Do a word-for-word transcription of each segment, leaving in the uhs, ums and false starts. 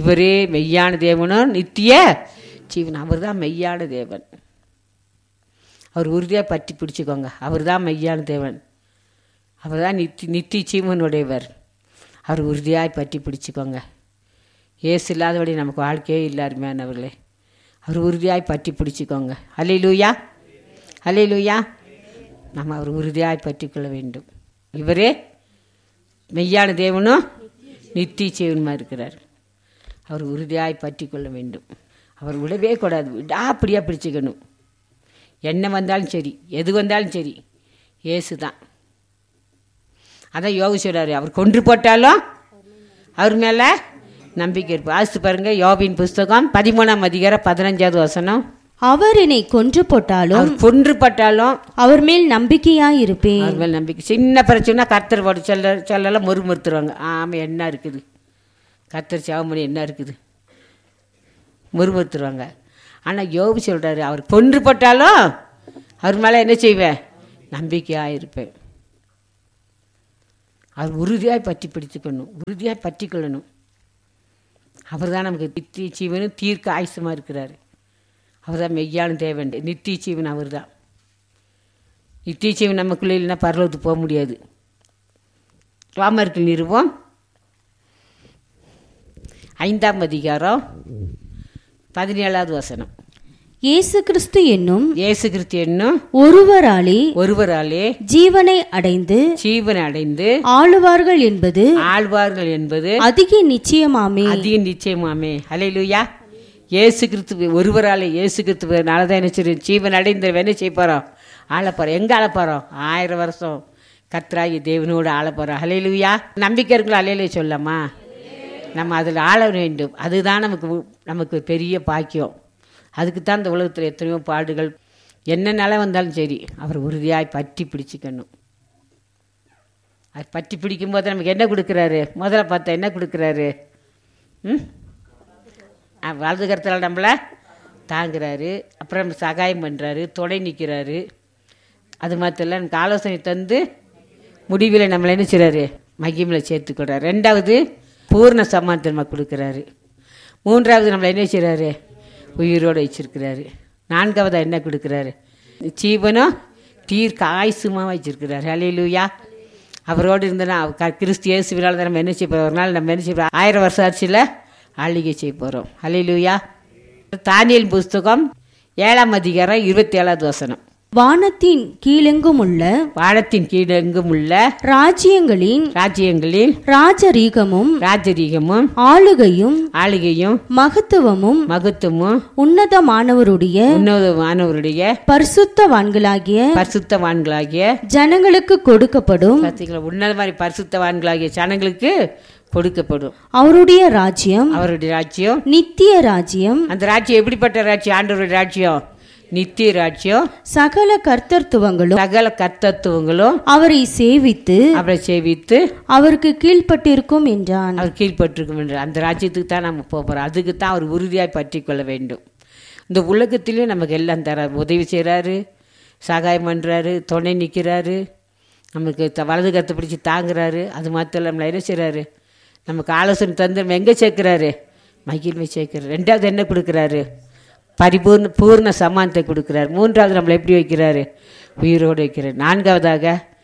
இவரே மெய்யான தேவனும் நித்திய ஜீவன். அவர் தான் மெய்யான தேவன். அவர் உறுதியாக பற்றி பிடிச்சிக்கோங்க. அவர் தான் மெய்யான தேவன். அவர் தான் நித்தி நித்திய ஜீவனுடையவர். அவர் உறுதியாய் பற்றி பிடிச்சிக்கோங்க. ஏசு இல்லாதபடி நமக்கு வாழ்க்கையே இல்லை அருமையானவர்களே. அவர் உறுதியாய் பற்றி பிடிச்சிக்கோங்க. அல்லேலூயா, அல்லேலூயா. நம்ம அவர் உறுதியாய் பற்றி கொள்ள வேண்டும். இவரே மெய்யான தேவனும் நித்திய ஜீவனுமா இருக்கிறார். அவர் உறுதியாய் பற்றி கொள்ள வேண்டும். அவர் விடவே கூடாது. விடாப்படியாக பிடிச்சிக்கணும். என்ன வந்தாலும் சரி, எது வந்தாலும் சரி, ஏசு தான். அதான் யோகு சொல்கிறாரு, அவர் கொன்று போட்டாலும் அவர் மேலே நம்பிக்கை இருப்பார். ஆசித்து பாருங்க, யோபின் புஸ்தகம் பதிமூணாம் அதிகாரம் பதினஞ்சாவது வசனம். அவர் என்னை கொன்று போட்டாலும் கொன்று போட்டாலும் அவர் மேல் நம்பிக்கையாக இருப்பேன். அவர் மேல் நம்பிக்கை. சின்ன பிரச்சனை கர்த்தர் போட்டு சொல்ல சொல்லலாம் முறுமுறுத்துருவாங்க. ஆமாம், என்ன இருக்குது கர்த்தர் சாவமணி என்ன இருக்குது முறுமுறுத்துருவாங்க. ஆனால் யோபு சொல்கிறாரு, அவர் கொன்று போட்டாலும் அவர் மேலே என்ன செய்வேன்? நம்பிக்கையாக இருப்பேன். அவர் உறுதியாய் பற்றி பிடித்துக்கணும், உறுதியாய் பற்றி கொள்ளணும். அவர் தான் நமக்கு நித்திய ஜீவனும் தீர்க்க ஆயுசமாக இருக்கிறார். அவர் தான் மெய்யான தேவன், நித்திய ஜீவன் அவர் தான். நித்திய ஜீவன் நமக்குள்ளே இல்லைன்னா பரலோகத்துக்கு போக முடியாது. ரோமர்கள் நிறுவம் ஐந்தாம் அதிகாரம் பதினேழாவது வசனம். இயேசு கிறிஸ்து என்னும் இயேசு கிறிஸ்து என்னும் ஒருவராலே ஒருவராலே ஜீவனை அடைந்து ஜீவனை அடைந்து ஆளுவார்கள் என்பது ஆழ்வார்கள் என்பது அதிக நிச்சயமாமே, அதிக நிச்சயமாமே. அல்லேலூயா. இயேசு கிறிஸ்து ஒருவராலே, இயேசு கிறிஸ்துவனால தான் என்ன செய்யும்? ஜீவன் அடைந்த என்ன செய்ய போகிறோம்? ஆளப்போகிறோம். எங்கே ஆளப்போகிறோம்? ஆயிரம் வருஷம் கர்த்தராகி தேவனோடு ஆளப்போகிறோம். அல்லேலூயா. நம்பிக்கை இருக்குல்ல? அல்லேலூயா சொல்லலாமா? நம்ம அதில் ஆள வேண்டும். அதுதான் நமக்கு நமக்கு பெரிய பாக்கியம். அதுக்கு தான் இந்த உலகத்தில் எத்தனையோ பாடுகள் என்ன நிலை வந்தாலும் சரி, அவர் உறுதியாய் பற்றி பிடிச்சிக்கணும். அது பற்றி பிடிக்கும் போது நமக்கு என்ன கொடுக்குறாரு? முதல்ல பார்த்தா என்ன கொடுக்குறாரு? ம் வலது கருத்தில் நம்மளை தாங்குறாரு. அப்புறம் சகாயம் பண்ணுறாரு, துணை நிற்கிறாரு. அது மாத்திரம் நமக்கு ஆலோசனை தந்து முடிவில் நம்மளை என்ன செய்கிறாரு? மகிமையில் சேர்த்துக்கிறார். ரெண்டாவது பூர்ண சமானத்தை நம்ம கொடுக்குறாரு. மூன்றாவது நம்மளை என்ன செய்கிறாரு? உயிரோடு வச்சிருக்கிறாரு. நான்காவது என்ன கொடுக்குறாரு? ஜீவனும் தீர்க்க ஆயுசுமாக வச்சிருக்கிறாரு. அல்லேலூயா. அவரோடு இருந்தனா கிறிஸ்து இயேசுவினால் தான் நம்ம என்ன செய்ய போகிறோம்? ஒரு நாள் நம்ம என்ன செய்ய போகிறோம்? ஆயிரம் வருஷம் ஆட்சியில் ஆளுகை செய்ய போகிறோம். அல்லேலூயா. தானியேல் புஸ்தகம் ஏழாம் அதிகாரம் இருபத்தி ஏழாவது வசனம். வானத்தின் கீழெங்கும் உள்ள வானத்தின் கீழெங்கும் உள்ள ராஜ்யங்களின் ராஜ்யங்களின் ராஜரீகமும் ராஜரீகமும் ஆளுகையும் ஆளுகையும் மகத்துவமும் மகத்துவமும் உன்னதமானவருடைய உன்னதமானவருடைய பரிசுத்தவான்களாகிய பரிசுத்தவான்களாகிய ஜனங்களுக்கு கொடுக்கப்படும். உன்னத மாதிரி பரிசுத்தவான்களாகிய ஜனங்களுக்கு கொடுக்கப்படும். அவருடைய ராஜ்யம் அவருடைய ராஜ்யம் நித்திய ராஜ்யம். அந்த ராஜ்யம் எப்படிப்பட்ட ராஜ்யம்? ஆண்டவருடைய ராஜ்யம் நித்திய ராஜ்யம். சகல கர்த்தத்துவங்களும் சகல கர்த்தத்துவங்களும் அவரை சேவித்து அவரை சேவித்து அவருக்கு கீழ்பட்டிருக்கும் என்றான். அவர் கீழ்பட்டிருக்கும் என்றான். அந்த ராஜ்யத்துக்கு தான் நம்ம போகிறோம். அதுக்கு தான் அவர் உறுதியாய் பற்றி கொள்ள வேண்டும். இந்த உலகத்திலையும் நமக்கு எல்லாம் தரார். உதவி செய்கிறாரு, சகாயம் பண்ணுறாரு, துணை நிற்கிறாரு, நமக்கு வலது கருத்தை பிடிச்சி தாங்குறாரு. அது மாத்திரம் நம்மளை என்ன செய்கிறாரு? நமக்கு ஆலோசனை தந்து நம்ம எங்கே சேர்க்குறாரு? மகிழ்மை சேர்க்கிறார். ரெண்டாவது என்ன கொடுக்குறாரு? பரிபூர்ண பூர்ண சமானத்தை கொடுக்குறாரு. மூன்றாவது நம்மளை எப்படி வைக்கிறாரு? உயிரோடு வைக்கிறார். நான்காவதாக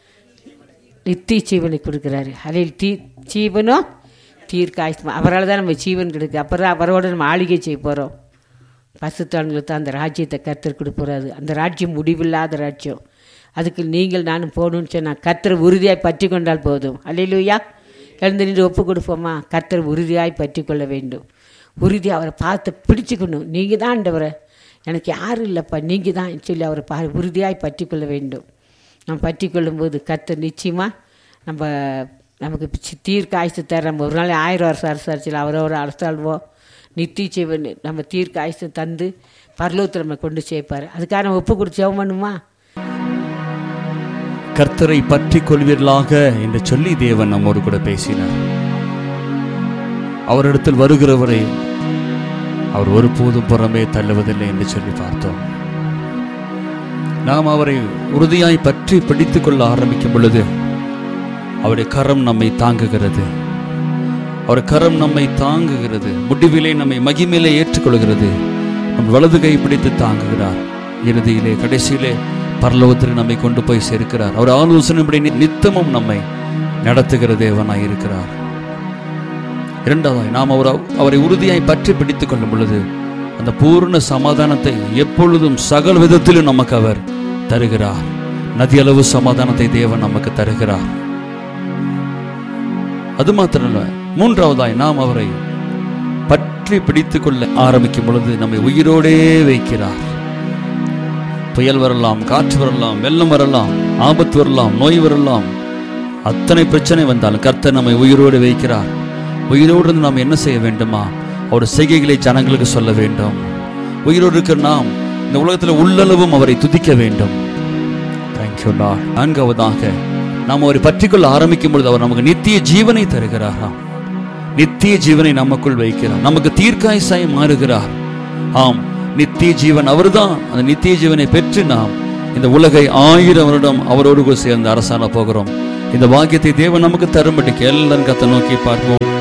நித்திய ஜீவனை கொடுக்குறாரு. அதில் தீ ஜீவனும் தீர்க்க ஆயுஷ்மா. அவரால் தான் நம்ம ஜீவன் கிடைக்கு. அப்புறம் அவரோட நம்ம ஆளுகை செய்ய போகிறோம். பசுத்தான்களுக்கு தான் அந்த ராஜ்யத்தை கர்த்தர் கொடுப்பறாரு. அந்த ராஜ்யம் முடிவில்லாத ராஜ்யம். அதுக்கு நீங்கள் நானும் போகணும்னு சொன்னால் கர்த்தரை உறுதியாய் பற்றி கொண்டால் போதும். அல்லேலூயா. எழுந்து நின்று ஒப்பு கொடுப்போமா? கர்த்தரை உறுதியாய் பற்றி கொள்ள வேண்டும். உறுதி அவரை பார்த்து பிடிச்சிக்கணும். நீங்கள் தான் ஆண்டவரை, எனக்கு யாரும் இல்லைப்பா, நீங்கள் தான் சொல்லி அவரை பா உறுதியாய் பற்றி கொள்ள வேண்டும். நம்ம பற்றி கொள்ளும்போது கர்த்தர் நிச்சயமாக நம்ம நமக்கு தீர்க்க ஆயுசு தர. நம்ம ஒரு நாள் ஆயிரம் வருஷம் அரசாட்சியில் அவரோட அரசாள்வோம். நித்திய ஜீவன் நம்ம தீர்க்க ஆயுசு தந்து பரலோகத்தில் நம்ம கொண்டு சேர்ப்பார். அதுக்காக நம்ம ஒப்பு கொடுத்து ஜெபம் பண்ணுமா? கர்த்தரை பற்றி கொள்வீர்களாக என்று சொல்லி தேவன் நம்மோடு கூட பேசினார். அவரிடத்தில் வருகிறவரை அவர் ஒருபோதும் புறமே தள்ளுவதில்லை என்று சொல்லி பார்த்தோம். நாம் அவரை உறுதியாய் பற்றி பிடித்துக் கொள்ள ஆரம்பிக்கும் பொழுது அவருடைய கரம் நம்மை தாங்குகிறது. அவர் கரம் நம்மை தாங்குகிறது, முடிவிலே நம்மை மகிமையிலே ஏற்றுக்கொள்கிறது. நம் வலது கை பிடித்து தாங்குகிறார். இறுதியிலே கடைசியிலே பரலோகத்திற்கு நம்மை கொண்டு போய் சேர்க்கிறார். அவர் ஆலோசனைப்படி நித்தமும் நம்மை நடத்துகிற தேவனாய் இருக்கிறார். இரண்டாவதாய் நாம் அவர் அவரை உறுதியாய் பற்றி பிடித்துக் கொள்ளும் பொழுது அந்த பூர்ண சமாதானத்தை எப்பொழுதும் சகல விதத்திலும் நமக்கு அவர் தருகிறார். நதியளவு சமாதானத்தை தேவன் நமக்கு தருகிறார். அது மாத்திரமல்ல, மூன்றாவதாய் நாம் அவரை பற்றி பிடித்துக் கொள்ள ஆரம்பிக்கும் பொழுது நம்மை உயிரோடே வைக்கிறார். புயல் வரலாம், காற்று வரலாம், வெள்ளம் வரலாம், ஆபத்து வரலாம், நோய் வரலாம், அத்தனை பிரச்சனை வந்தாலும் கர்த்தர் நம்மை உயிரோடு வைக்கிறார். உயிரோடு இருந்து நாம் என்ன செய்ய வேண்டுமா? அவர் செய்கைகளை ஜனங்களுக்கு சொல்ல வேண்டும். உயிரோடு இருக்கிற நாம் இந்த உலகத்தில் உள்ளளவும் அவரை துதிக்க வேண்டும். Thank you Lord. நான்காவதாக நாம் அவரை பற்றிக்கொள்ள ஆரம்பிக்கும் பொழுது அவர் நமக்கு நித்திய ஜீவனை தருகிறாராம். நித்திய ஜீவனை நமக்குள் வைக்கிறார். நமக்கு தீர்க்காயுசாய் மாறுகிறார். ஆம், நித்திய ஜீவன் அவர்தான். அந்த நித்திய ஜீவனை பெற்று நாம் இந்த உலகை ஆயிரம் வருடம் அவரோடு சேர்ந்து அரசாண போகிறோம். இந்த வாக்கியத்தை தேவன் நமக்கு தரும்படிக்கு எல்லாரும் கர்த்தரை நோக்கி பார்ப்போம்.